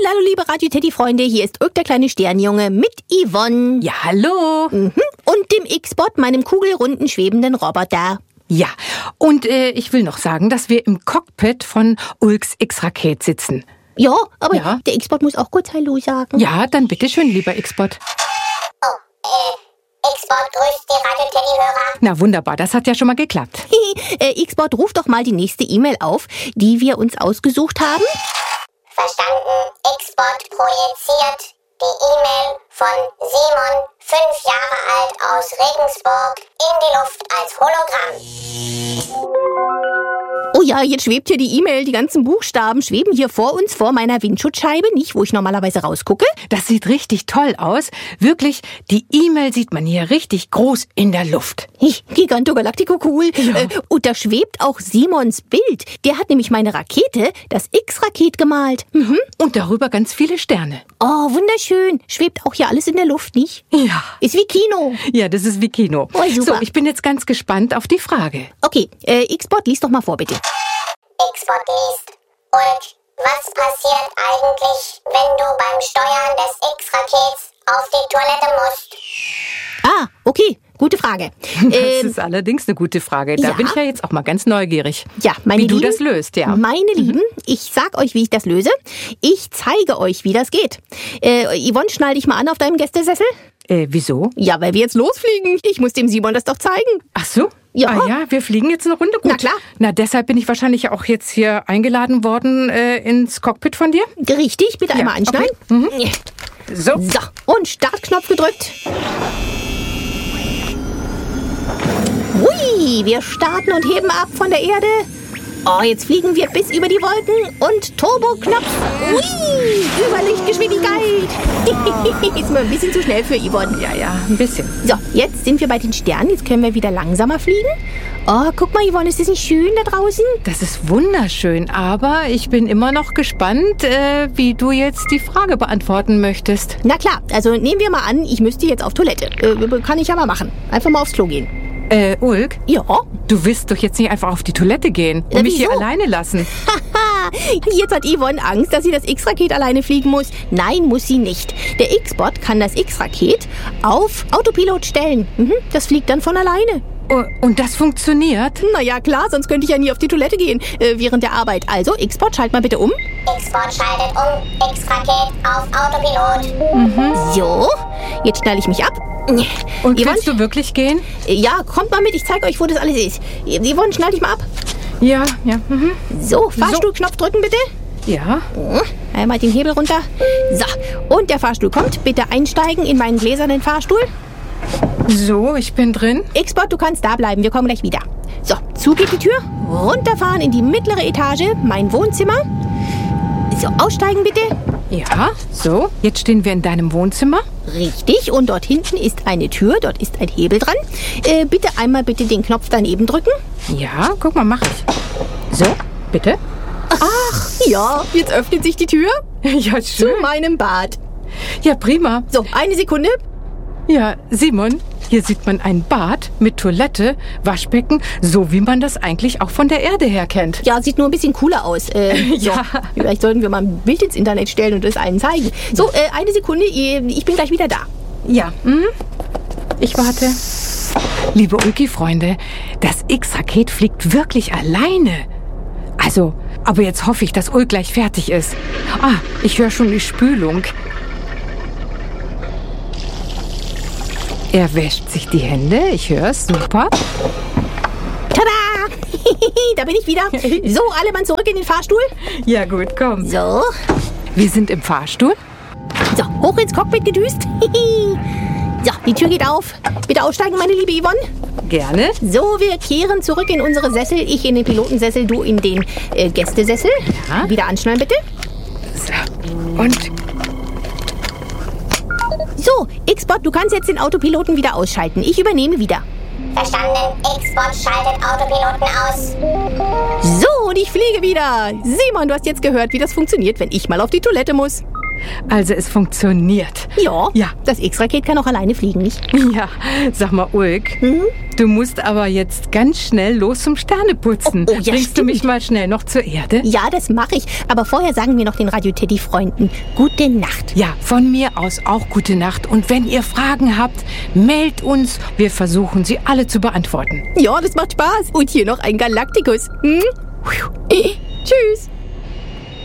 Hallo, liebe Radio-Teddy-Freunde, hier ist Ulk, der kleine Sternjunge, mit Yvonne. Ja, hallo. Und dem X-Bot, meinem kugelrunden, schwebenden Roboter. Ja, und ich will noch sagen, dass wir im Cockpit von Ulks X-Raket sitzen. Ja, aber der X-Bot muss auch kurz Hallo sagen. Ja, dann bitteschön, lieber X-Bot. X-Bot grüßt die Radio-Teddy-Hörer. Na wunderbar, das hat ja schon mal geklappt. X-Bot, ruf doch mal die nächste E-Mail auf, die wir uns ausgesucht haben. Verstanden. X-Bot projiziert die E-Mail von Simon, 5 Jahre alt, aus Regensburg, in die Luft als Hologramm. Oh ja, jetzt schwebt hier die E-Mail, die ganzen Buchstaben schweben hier vor uns, vor meiner Windschutzscheibe, nicht, wo ich normalerweise rausgucke. Das sieht richtig toll aus. Wirklich, die E-Mail sieht man hier richtig groß in der Luft. Giganto Galactico cool. Ja. Und da schwebt auch Simons Bild. Der hat nämlich meine Rakete, das X-Raket, gemalt. Und darüber ganz viele Sterne. Oh, wunderschön. Schwebt auch hier alles in der Luft, nicht? Ja. Ist wie Kino. Ja, das ist wie Kino. Oh, super. So, ich bin jetzt ganz gespannt auf die Frage. Okay, X-Bot, lies doch mal vor, bitte. X-Bot liest. Und was passiert eigentlich, wenn du beim Steuern des X-Rakets auf die Toilette musst? Ah, okay, gute Frage. Das ist allerdings eine gute Frage. Da bin ich ja jetzt auch mal ganz neugierig. Ja, meine Wie Lieben, du das löst, ja. Meine Lieben, ich sag euch, wie ich das löse. Ich zeige euch, wie das geht. Yvonne, schnall dich mal an auf deinem Gästesessel. Wieso? Ja, weil wir jetzt losfliegen. Ich muss dem Simon das doch zeigen. Ach so? Ja. Ah ja, wir fliegen jetzt eine Runde. Gut. Na klar. Na, deshalb bin ich wahrscheinlich auch jetzt hier eingeladen worden ins Cockpit von dir. Richtig, bitte einmal anschneiden. Okay. So. So, und Startknopf gedrückt. Hui, wir starten und heben ab von der Erde. Oh, jetzt fliegen wir bis über die Wolken und Turboknopf. Hui, Überlichtgeschwindigkeit. Ist mir ein bisschen zu schnell für Yvonne. Ja, ein bisschen. So, jetzt sind wir bei den Sternen. Jetzt können wir wieder langsamer fliegen. Oh, guck mal, Yvonne, ist das nicht schön da draußen? Das ist wunderschön, aber ich bin immer noch gespannt, wie du jetzt die Frage beantworten möchtest. Na klar, also nehmen wir mal an, ich müsste jetzt auf Toilette. Kann ich ja mal machen. Einfach mal aufs Klo gehen. Ulk? Ja. Du willst doch jetzt nicht einfach auf die Toilette gehen und mich hier wieso? alleine lassen. Haha, jetzt hat Yvonne Angst, dass sie das X-Raket alleine fliegen muss. Nein, muss sie nicht. Der X-Bot kann das X-Raket auf Autopilot stellen. Das fliegt dann von alleine. Und das funktioniert? Naja, klar, sonst könnte ich ja nie auf die Toilette gehen während der Arbeit. Also, X-Bot, schalt mal bitte um. X-Bot schaltet um. X-Raket auf Autopilot. So, jetzt schnalle ich mich ab. Und Yvonne, willst du wirklich gehen? ja, kommt mal mit, ich zeige euch, wo das alles ist. Yvonne, schnall dich mal ab. Ja. So, Fahrstuhlknopf drücken bitte. Ja. Einmal den Hebel runter. So, und der Fahrstuhl kommt. Bitte einsteigen in meinen gläsernen Fahrstuhl. So, ich bin drin. X-Bot, du kannst da bleiben, wir kommen gleich wieder. So, zu geht die Tür. Runterfahren in die mittlere Etage, mein Wohnzimmer. So, aussteigen bitte. Ja, so. Jetzt stehen wir in deinem Wohnzimmer. Richtig, und dort hinten ist eine Tür, dort ist ein Hebel dran. Bitte einmal den Knopf daneben drücken. Ja, guck mal, mach ich. So, bitte. Ach, ja, jetzt öffnet sich die Tür Ja, zu meinem Bad. Ja, prima. So, eine Sekunde. Ja, Simon, hier sieht man ein Bad mit Toilette, Waschbecken, so wie man das eigentlich auch von der Erde her kennt. Ja, sieht nur ein bisschen cooler aus. Ja. So, vielleicht sollten wir mal ein Bild ins Internet stellen und es allen zeigen. So, eine Sekunde, ich bin gleich wieder da. Ja, ich warte. Liebe Ulki-Freunde, das X-Raket fliegt wirklich alleine. Also, aber jetzt hoffe ich, dass Ulk gleich fertig ist. Ah, ich höre schon die Spülung. Er wäscht sich die Hände, ich höre es, super. Tada! Da bin ich wieder. So, alle Mann zurück in den Fahrstuhl. Ja gut, komm. So, Wir sind im Fahrstuhl. so, hoch ins Cockpit gedüst. So, die Tür geht auf. Bitte aussteigen, meine liebe Yvonne. Gerne. So, wir kehren zurück in unsere Sessel. Ich in den Pilotensessel, du in den Gästesessel. Ja. Wieder anschnallen, bitte. So, und So, X-Bot, du kannst jetzt den Autopiloten wieder ausschalten. Ich übernehme wieder. Verstanden. X-Bot schaltet Autopiloten aus. So, und ich fliege wieder. Simon, du hast jetzt gehört, wie das funktioniert, wenn ich mal auf die Toilette muss. Also es funktioniert. Ja, Ja. das X-Raket kann auch alleine fliegen, nicht? Ja, sag mal, Ulk, du musst aber jetzt ganz schnell los zum Sterneputzen. Oh, ja, Bringst du stimmt. mich mal schnell noch zur Erde? Ja, das mache ich. Aber vorher sagen wir noch den Radio-Teddy-Freunden gute Nacht. Ja, von mir aus auch gute Nacht. Und wenn ihr Fragen habt, meldet uns. Wir versuchen, sie alle zu beantworten. Ja, das macht Spaß. Und hier noch ein Galaktikus. Tschüss.